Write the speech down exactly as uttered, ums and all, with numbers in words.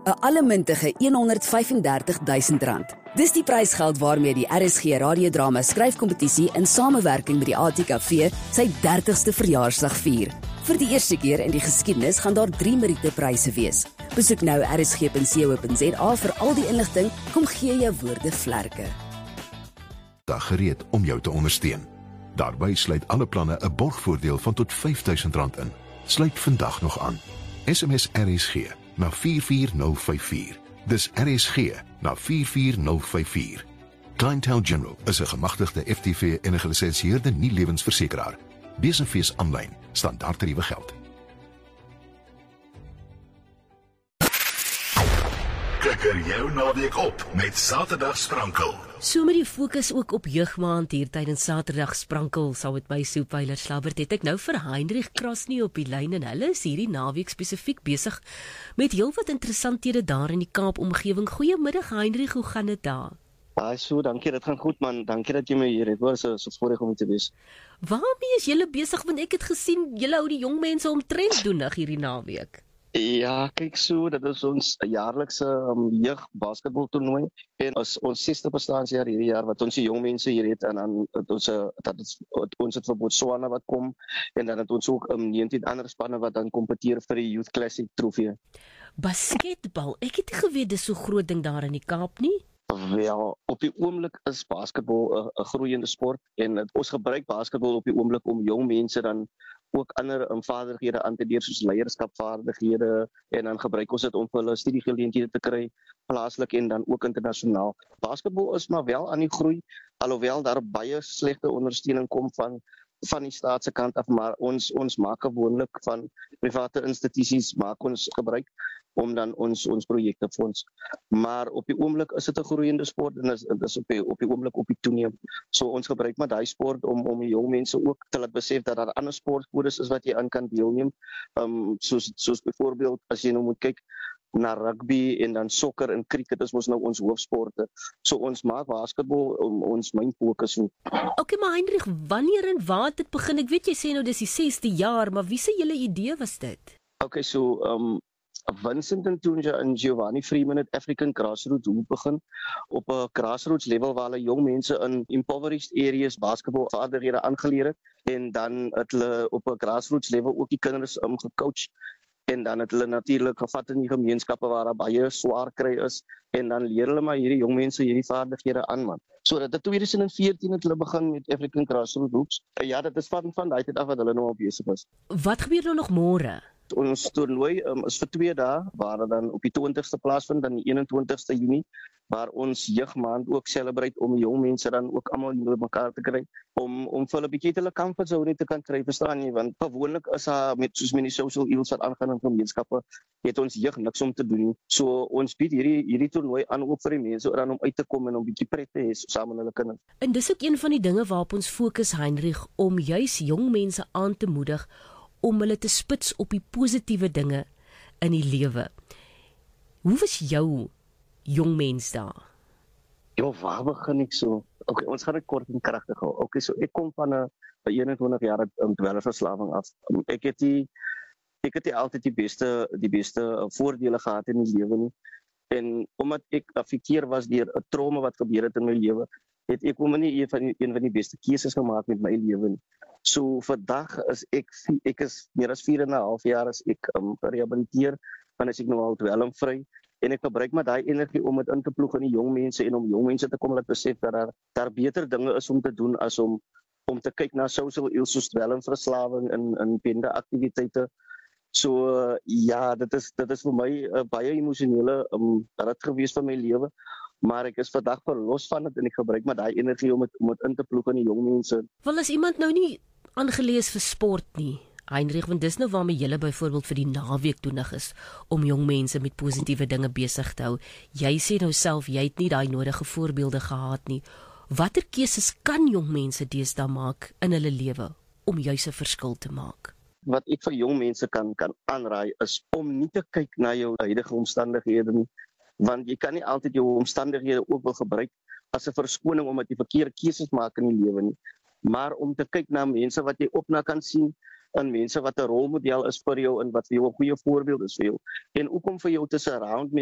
'n allemintige honderdvyfendertigduisend rand. Dis die prysgeld waarmee die R S G radiodrama skryfkompetisie in samewerking met die A T K V sy dertigste verjaarsdag vier. Vir die eerste keer in die geskiedenis gaan daar drie Meriete-pryse wees. Besoek nou r s g punt co punt z a vir al die inligting. Kom gee jou woorde vlerke. Dag gereed om jou te ondersteun. Daarbij sluit alle planne 'n borgvoordeel van tot vyf duisend rand in. Sluit vandag nog aan. S M S R S G na vier vier nul vyf vier. Dis R S G na vier vier nul vyf vier. Clientele General is 'n gemagtigde F T V en 'n gelisensieerde nie-lewensversekeraar. Besenfees aanlyn, standaardtariewe geld. Kikker jou naweek op met Saterdag Sprankel. So met die fokus ook op jeugmaand hier tydens Saterdag Sprankel saam met my Soepweiler Slabbert het ek nou vir Heinrich Krasnie op die lyn en hulle is hierdie naweek spesifiek besig met heelwat interessanthede daar in die Kaap omgewing. Goeiemiddag Heinrich, hoe gaan dit daar? Ja, so, dankie, dit gaan goed man. Dankie dat jy my hier het. Hoor, so so voorreg om te wees. Waarmee is julle besig want ek het gesien julle hou die jong mense omtrent doenig hierdie naweek? Ja, kyk so, dit is ons jaarlikse um, jeug basketbaltoernooi en ons ons sesde bestaanjaar hierdie jaar wat ons die jong mense hier het en dan het ons dat het, ons het vir Botswana wat kom en dan het ons ook um, negentien ander spanne wat dan kompeteer vir die Youth Classic trofee. Basketbal, ek het nie geweet dis so groot ding daar in die Kaap nie. Wel, op die oomblik is basketbal 'n groeiende sport en het, ons gebruik basketbal op die oomblik om jong mense dan ook ander um, vaardighede aan te leer soos leierskapvaardighede en dan gebruik ons dit om vir hulle studiegeleenthede te kry plaaslik en dan ook internasionaal. Basketbal is maar wel aan die groei alhoewel daar baie slegte ondersteuning kom van van die staat se kant af, maar ons ons maak gewoonlik van private institusies maak ons gebruik om dan ons ons projekte fonds. Maar op die oomblik is dit 'n groeiende sport en is dit is op die op die oomblik op die toeneem. So ons gebruik maar daai sport om om die jong mense ook te laat besef dat daar ander sportkodes is wat jy aan kan deelneem. Um soos soos byvoorbeeld as jy nou moet kyk na rugby en dan sokker en cricket is mos nou ons hoofsporte. So ons maak basketbal om ons main fokus. Okay, maar Heinrich, wanneer en waar het dit begin? Ek weet jy sê nou dis die sesde jaar, maar wie se julle idee was dit? Okay, so um Vincent Ntunja en Giovanni Freeman het African Grassroots Hoop begin op 'n grassroots level waar hulle jong mense in impoverished areas basketbal vaardighede aangeleer het en dan het hulle op 'n grassroots level ook die kinders um, gecoach en dan het hulle natuurlik gevat in die gemeenskappe waar daar baie swaar kry is en dan leer hulle maar hierdie jong mense hierdie vaardighede aan man. So dat in twintig veertien het hulle begin met African Grassroots Hoops. Ja, dit is van van daai tyd af wat hulle nou al besig is. Wat gebeur nou nog môre? Ons toernooi um, is vir twee dae waar dit dan op die twintigste plaasvind dan die eenentwintigste Junie waar ons jeugmaand ook celebrate om jong mense dan ook almal by mekaar te kry om om vir hulle 'n bietjie hulle comfort zone te kan kry, verstaan jy, want gewoonlik is daar met soos met die social ills wat aangaan in gemeenskappe het ons jeug niks om te doen. So ons bied hierdie hierdie toernooi aan ook vir die mense dan om uit te kom en om 'n bietjie pret te hê saam met hulle kinders. En dis ook een van die dinge waarop ons fokus Heinrich om juis jong mense aan te moedig om hulle te spits op die positiewe dinge in die lewe. Hoe was jou jong mens daar? Ja, waar begin ek so? Okay, ons gaan dit kort en kragtig hou. Okay, so ek kom van 'n eenentwintig jaar um, dwelmverslawing af. Um, ek het die ek het die altyd die beste die beste uh, voordele gehad in die lewe nie. En omdat ek afekteer was deur 'n trauma wat gebeur het in my lewe, het ek hom nie een van die, een van die beste keuses gemaak met my lewe nie. So vandag is ek ek is meer as vier en 'n half jaar as ek um, gerehabiliteer, dan is ek nou al dwelmvry en ek gebruik maar daai energie om dit in te ploeg in die jong mense en om jong mense te kom laat besef dat daar daar beter dinge is om te doen as om om te kyk na social ills soos dwelmverslawing in in bende aktiwiteite. So uh, ja, dit is dit is vir my 'n uh, baie emosionele um, rit gewees van my lewe, maar ek is vandag verlos van dit en ek gebruik maar daai energie om dit om dit in te ploeg in die jong mense. Wel as iemand nou nie aangelees vir sport nie, Heinrich, want dis nou waarmee julle byvoorbeeld vir die naweek toenig is om jong mense met positiewe dinge besig te hou. Jy sê nou self jy het nie daai nodige voorbeelde gehad nie. Watter keuses kan jong mense deesdae maak in hulle lewe om juis 'n verskil te maak? Wat ek vir jong mense kan kan aanraai is om nie te kyk na jou huidige omstandighede nie, want jy kan nie altyd jou omstandighede ook wil gebruik as 'n verskoning omdat jy verkeerde keuses maak in die lewe nie, maar om te kyk na mense wat jy op na kan sien en mense wat 'n rolmodel is vir jou en wat vir jou 'n goeie voorbeeld is vir jou en ook om vir jou te surround met